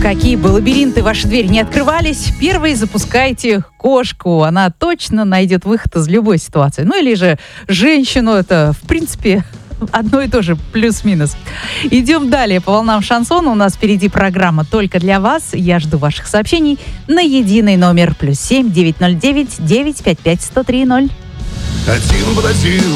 Какие бы лабиринты ваши двери не открывались, первой запускайте кошку. Она точно найдет выход из любой ситуации. Ну или же женщину. Это, в принципе, одно и то же, плюс-минус. Идем далее по волнам шансона. У нас впереди программа только для вас. Я жду ваших сообщений на единый номер +7 909 955 1030. Один под один.